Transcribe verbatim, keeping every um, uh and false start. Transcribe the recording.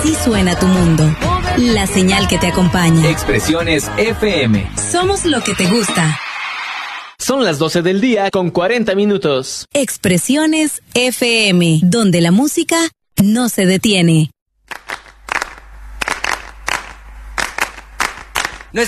Así suena tu mundo. La señal que te acompaña. Expresiones F M. Somos lo que te gusta. Son las doce del día con cuarenta minutos. Expresiones F M, donde la música no se detiene.